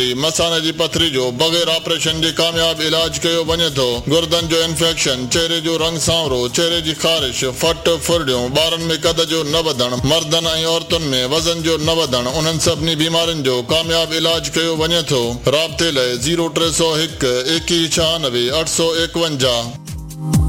मसाने जी पथरी जो बग़ैर ऑपरेशन जे कामयाब इलाज कयो वञे थो। गुर्दनि जो इंफेक्शन, चेहरे जो रंग सांवरो, चेहरे जी ख़ारिश, फट फुरड़ियूं, ॿारनि में कद जो न वधण, मर्दनि ऐं औरतुनि में वज़न जो न वधण, उन्हनि सभिनी बीमारियुनि जो कामयाब इलाज कयो वञे थो। राब्ते लाइ 0301 2196 851।